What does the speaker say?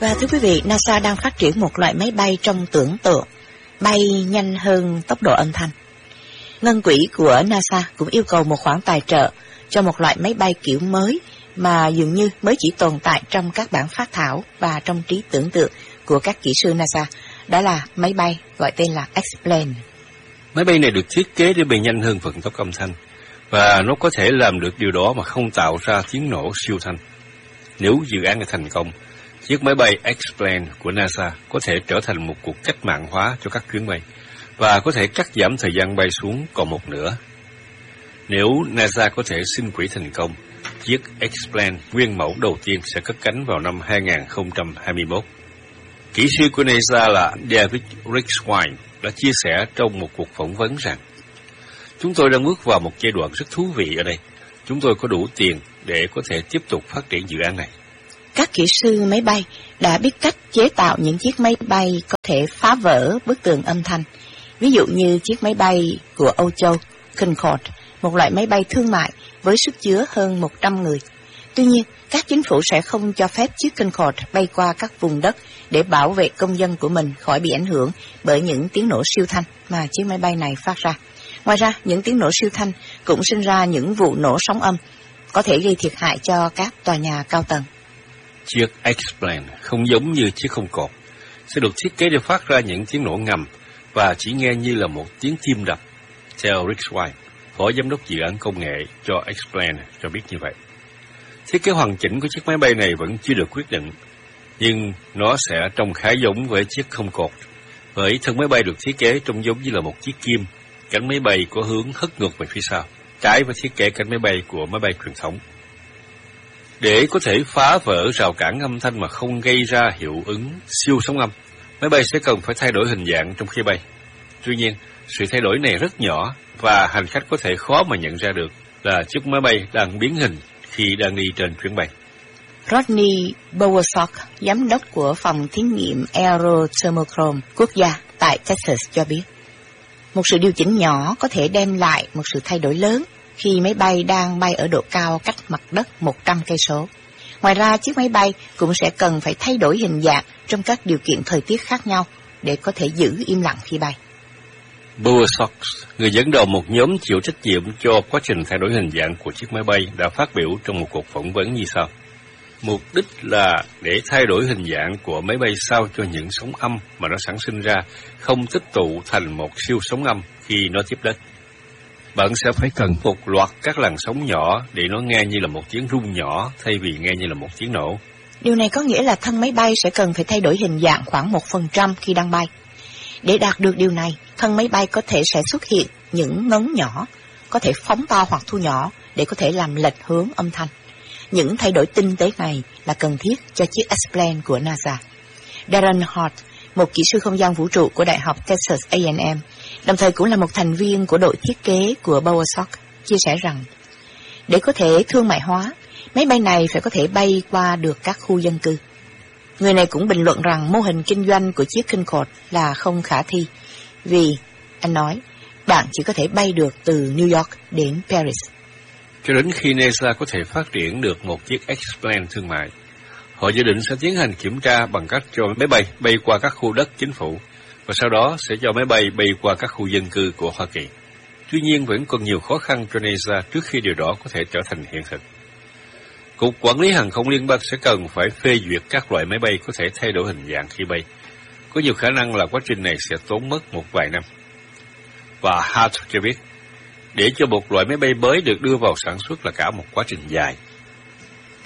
Và thưa quý vị, NASA đang phát triển một loại máy bay trong tưởng tượng, bay nhanh hơn tốc độ âm thanh. Ngân quỹ của NASA cũng yêu cầu một khoản tài trợ cho một loại máy bay kiểu mới mà dường như mới chỉ tồn tại trong các bản phác thảo và trong trí tưởng tượng của các kỹ sư NASA. Đó là máy bay gọi tên là X-plane. Máy bay này được thiết kế để bay nhanh hơn vận tốc âm thanh, và nó có thể làm được điều đó mà không tạo ra tiếng nổ siêu thanh. Nếu dự án này thành công, chiếc máy bay X-plane của NASA có thể trở thành một cuộc cách mạng hóa cho các chuyến bay, và có thể cắt giảm thời gian bay xuống còn một nửa. Nếu NASA có thể xin quỹ thành công, chiếc X-plane nguyên mẫu đầu tiên sẽ cất cánh vào năm 2021. Kỹ sư của NASA là David Rickswine đã chia sẻ trong một cuộc phỏng vấn rằng: "Chúng tôi đang bước vào một giai đoạn rất thú vị ở đây. Chúng tôi có đủ tiền để có thể tiếp tục phát triển dự án này." Các kỹ sư máy bay đã biết cách chế tạo những chiếc máy bay có thể phá vỡ bức tường âm thanh. Ví dụ như chiếc máy bay của Âu Châu, Concorde, một loại máy bay thương mại với sức chứa hơn 100 người. Tuy nhiên, các chính phủ sẽ không cho phép chiếc Concorde bay qua các vùng đất để bảo vệ công dân của mình khỏi bị ảnh hưởng bởi những tiếng nổ siêu thanh mà chiếc máy bay này phát ra. Ngoài ra, những tiếng nổ siêu thanh cũng sinh ra những vụ nổ sóng âm, có thể gây thiệt hại cho các tòa nhà cao tầng. Chiếc X-plane không giống như chiếc Concorde, sẽ được thiết kế để phát ra những tiếng nổ ngầm và chỉ nghe như là một tiếng tim đập. Theo Rickswine, phó giám đốc dự án công nghệ cho X-plane cho biết như vậy. Thiết kế hoàn chỉnh của chiếc máy bay này vẫn chưa được quyết định, nhưng nó sẽ trông khá giống với chiếc Concorde, bởi thân máy bay được thiết kế trông giống như là một chiếc kim, cánh máy bay có hướng hất ngược về phía sau, trái với thiết kế cánh máy bay của máy bay truyền thống. Để có thể phá vỡ rào cản âm thanh mà không gây ra hiệu ứng siêu sóng âm, máy bay sẽ cần phải thay đổi hình dạng trong khi bay. Tuy nhiên, sự thay đổi này rất nhỏ và hành khách có thể khó mà nhận ra được là chiếc máy bay đang biến hình khi đang đi trên chuyến bay. Rodney Bowersock, giám đốc của phòng thí nghiệm Aerothermochrome quốc gia tại Texas cho biết, một sự điều chỉnh nhỏ có thể đem lại một sự thay đổi lớn khi máy bay đang bay ở độ cao cách mặt đất 100 cây số. Ngoài ra, chiếc máy bay cũng sẽ cần phải thay đổi hình dạng trong các điều kiện thời tiết khác nhau để có thể giữ im lặng khi bay. Bowersock, người dẫn đầu một nhóm chịu trách nhiệm cho quá trình thay đổi hình dạng của chiếc máy bay, đã phát biểu trong một cuộc phỏng vấn như sau: "Mục đích là để thay đổi hình dạng của máy bay sao cho những sóng âm mà nó sản sinh ra không tích tụ thành một siêu sóng âm khi nó tiếp đất. Bạn sẽ phải cần một loạt các làn sóng nhỏ để nó nghe như là một tiếng rung nhỏ thay vì nghe như là một tiếng nổ." Điều này có nghĩa là thân máy bay sẽ cần phải thay đổi hình dạng khoảng 1% khi đang bay. Để đạt được điều này, thân máy bay có thể sẽ xuất hiện những ngấn nhỏ, có thể phóng to hoặc thu nhỏ để có thể làm lệch hướng âm thanh. Những thay đổi tinh tế này là cần thiết cho chiếc X-plane của NASA. Darren Hart, một kỹ sư không gian vũ trụ của Đại học Texas A&M, đồng thời cũng là một thành viên của đội thiết kế của Bowersock, chia sẻ rằng, để có thể thương mại hóa, máy bay này phải có thể bay qua được các khu dân cư. Người này cũng bình luận rằng mô hình kinh doanh của chiếc Concorde là không khả thi, vì, anh nói, bạn chỉ có thể bay được từ New York đến Paris. Cho đến khi NASA có thể phát triển được một chiếc X-plane thương mại, họ dự định sẽ tiến hành kiểm tra bằng cách cho máy bay bay qua các khu đất chính phủ, và sau đó sẽ cho máy bay bay qua các khu dân cư của Hoa Kỳ. Tuy nhiên, vẫn còn nhiều khó khăn cho NASA trước khi điều đó có thể trở thành hiện thực. Cục Quản lý Hàng không Liên bang sẽ cần phải phê duyệt các loại máy bay có thể thay đổi hình dạng khi bay. Có nhiều khả năng là quá trình này sẽ tốn mất một vài năm. Và Hart cho biết, để cho một loại máy bay mới được đưa vào sản xuất là cả một quá trình dài.